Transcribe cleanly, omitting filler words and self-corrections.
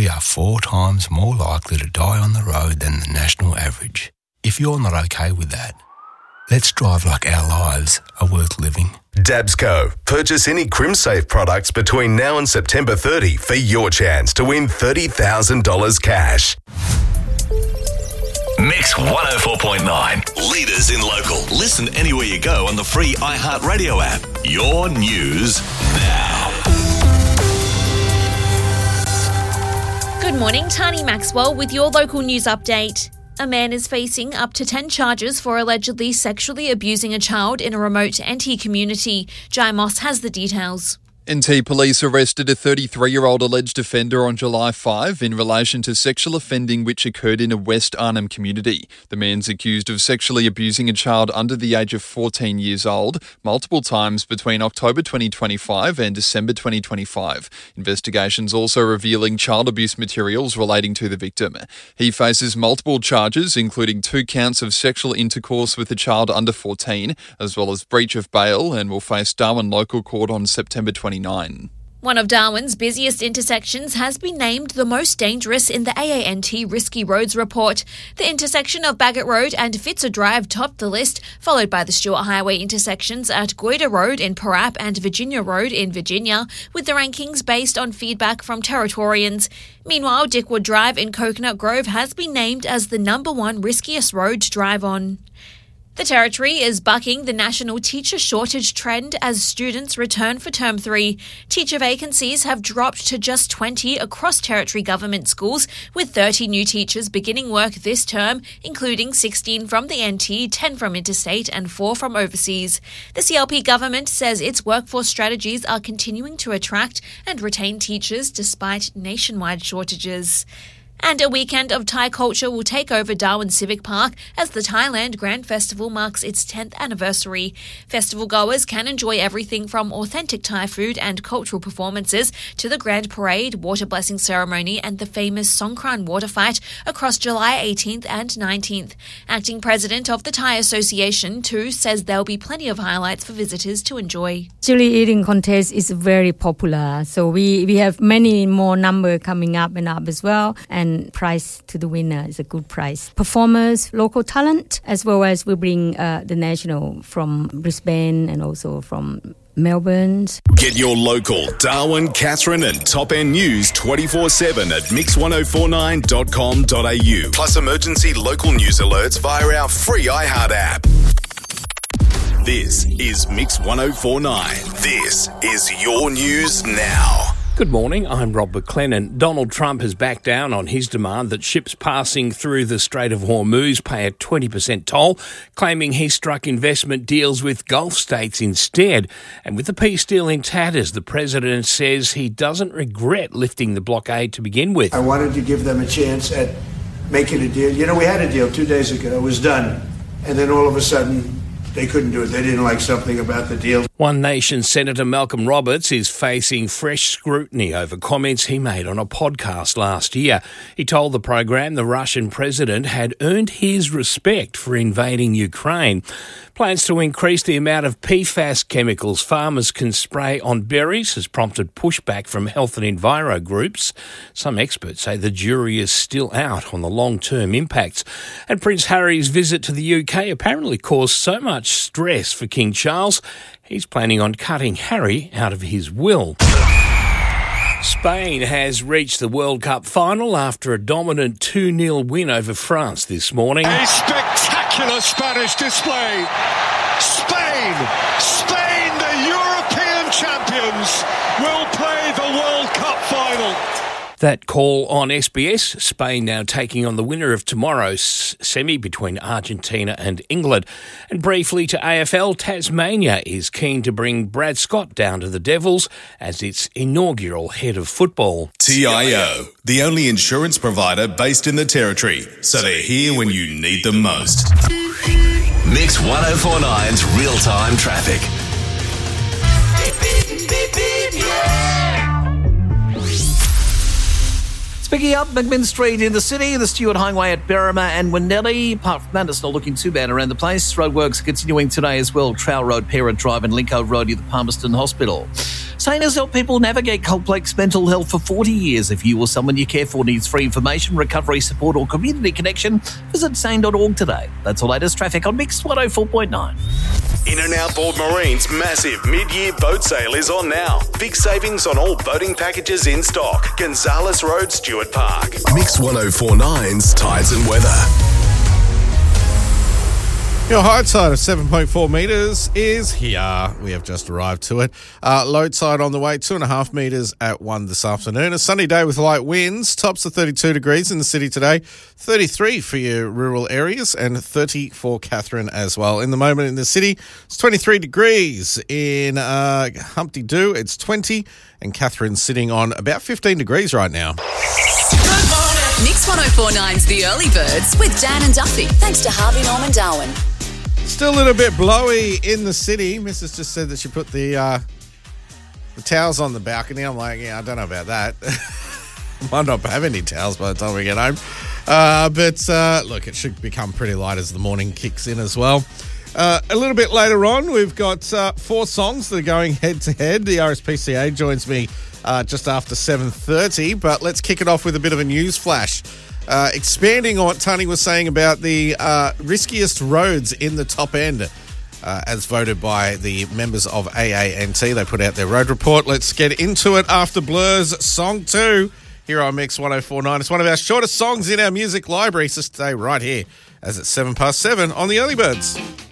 are 4 times more likely to die on the road than the national average. If you're not okay with that, let's drive like our lives are worth living. Dabsco. Purchase any CrimSafe products between now and September 30 for your chance to win $30,000 cash. Mix 104.9. Leaders in local. Listen anywhere you go on the free iHeartRadio app. Your news now. Good morning, Tani Maxwell with your local news update. A man is facing up to 10 charges for allegedly sexually abusing a child in a remote NT community. Jai Moss has the details. NT Police arrested a 33-year-old alleged offender on July 5 in relation to sexual offending which occurred in a West Arnhem community. The man's accused of sexually abusing a child under the age of 14 years old multiple times between October 2025 and December 2025. Investigations also revealing child abuse materials relating to the victim. He faces multiple charges, including 2 counts of sexual intercourse with a child under 14, as well as breach of bail, and will face Darwin Local Court on September 29. One of Darwin's busiest intersections has been named the most dangerous in the AANT Risky Roads report. The intersection of Bagot Road and Fitzer Drive topped the list, followed by the Stewart Highway intersections at Goyder Road in Parap and Virginia Road in Virginia, with the rankings based on feedback from Territorians. Meanwhile, Dickwood Drive in Coconut Grove has been named as the #1 riskiest road to drive on. The Territory is bucking the national teacher shortage trend as students return for Term 3. Teacher vacancies have dropped to just 20 across Territory government schools, with 30 new teachers beginning work this term, including 16 from the NT, 10 from interstate and 4 from overseas. The CLP government says its workforce strategies are continuing to attract and retain teachers despite nationwide shortages. And a weekend of Thai culture will take over Darwin Civic Park as the Thailand Grand Festival marks its 10th anniversary. Festival goers can enjoy everything from authentic Thai food and cultural performances to the Grand Parade, water blessing ceremony and the famous Songkran water fight across July 18th and 19th. Acting President of the Thai Association, Tu, says there'll be plenty of highlights for visitors to enjoy. Chili eating contest is very popular, so we have many more number coming up and up as well, and prize to the winner is a good prize. Performers, local talent, as well as we bring the national from Brisbane and also from Melbourne. Get your local Darwin, Katherine and Top End news 24/7 at mix1049.com.au. Plus emergency local news alerts via our free iHeart app. This is Mix 1049. This is your news now. Good morning, I'm Rob McLennan. Donald Trump has backed down on his demand that ships passing through the Strait of Hormuz pay a 20% toll, claiming he struck investment deals with Gulf states instead. And with the peace deal in tatters, the president says he doesn't regret lifting the blockade to begin with. I wanted to give them a chance at making a deal. You know, we had a deal 2 days ago. It was done. And then all of a sudden, they couldn't do it. They didn't like something about the deal. One Nation Senator Malcolm Roberts is facing fresh scrutiny over comments he made on a podcast last year. He told the program the Russian president had earned his respect for invading Ukraine. Plans to increase the amount of PFAS chemicals farmers can spray on berries has prompted pushback from health and enviro groups. Some experts say the jury is still out on the long-term impacts. And Prince Harry's visit to the UK apparently caused so much stress for King Charles, he's planning on cutting Harry out of his will. Spain has reached the World Cup final after a dominant 2-0 win over France this morning. A spectacular Spanish display. Spain, the European champions, will play the World Cup final. That call on SBS. Spain now taking on the winner of tomorrow's semi between Argentina and England. And briefly to AFL, Tasmania is keen to bring Brad Scott down to the Devils as its inaugural head of football. TIO, the only insurance provider based in the Territory, so they're here when you need them most. Mix 1049's real-time traffic. Picking up McMinn Street in the city, the Stewart Highway at Berrima and Winnelly. Apart from that, it's not looking too bad around the place. Roadworks are continuing today as well. Trowell Road, Parent Drive and Linko Road near the Palmerston Hospital. So Sane has helped people navigate complex mental health for 40 years. If you or someone you care for needs free information, recovery support or community connection, visit sane.org today. That's the latest traffic on Mix 104.9. In and Outboard Marine's massive mid-year boat sale is on now. Big savings on all boating packages in stock. Gonzales Road, Stuart Park. Mix 104.9's Tides and Weather. Your high tide of 7.4 metres is here. We have just arrived to it. Low tide on the way, 2.5 metres at 1 this afternoon. A sunny day with light winds. Tops of 32 degrees in the city today. 33 for your rural areas and 30 for Katherine as well. In the moment in the city, it's 23 degrees. In Humpty Doo, it's 20. And Katherine's sitting on about 15 degrees right now. Good morning. Mix 104.9's The Early Birds with Dan and Duffy. Thanks to Harvey Norman Darwin. Still a little bit blowy in the city. Mrs. just said that she put the towels on the balcony. I'm like, yeah, I don't know about that. Might not have any towels by the time we get home. But look, it should become pretty light as the morning kicks in as well. A little bit later on, we've got 4 songs that are going head-to-head. The RSPCA joins me just after 7:30, but let's kick it off with a bit of a news flash. Expanding on what Tony was saying about the riskiest roads in the top end, as voted by the members of AANT. They put out their road report. Let's get into it after Blur's Song 2 here on Mix 104.9. It's one of our shortest songs in our music library, so stay right here as it's 7 past 7 on the Early Birds.